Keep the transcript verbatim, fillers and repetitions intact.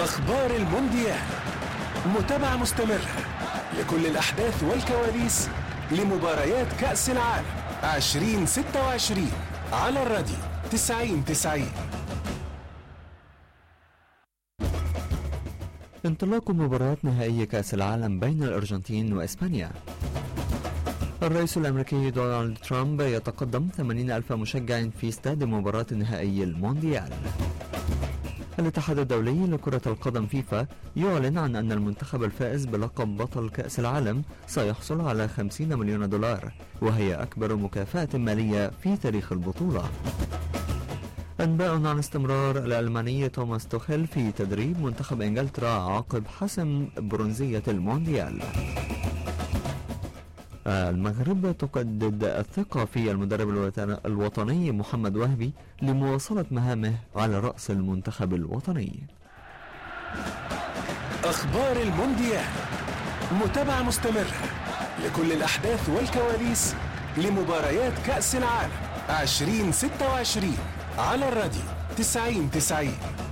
أخبار المونديال، متابعة مستمرة لكل الأحداث والكواليس لمباريات كأس العالم عشرين ستة وعشرين على الراديو تسعين تسعين. انطلاق مباريات نهائي كأس العالم بين الأرجنتين وإسبانيا. الرئيس الأمريكي دونالد ترامب يتقدم ثمانين ألف مشجع في استاد مباراة نهائي المونديال. الاتحاد الدولي لكرة القدم فيفا يعلن عن أن المنتخب الفائز بلقب بطل كأس العالم سيحصل على خمسين مليون دولار، وهي أكبر مكافأة مالية في تاريخ البطولة. أنباء عن استمرار الألماني توماس توخيل في تدريب منتخب إنجلترا عقب حسم برونزية المونديال. المغرب تجدد الثقة في المدرب الوطني محمد وهبي لمواصلة مهامه على رأس المنتخب الوطني. أخبار المونديال، متابعة مستمرة لكل الأحداث والكواليس لمباريات كأس العالم عشرين ستة وعشرين على الراديو تسعين تسعين.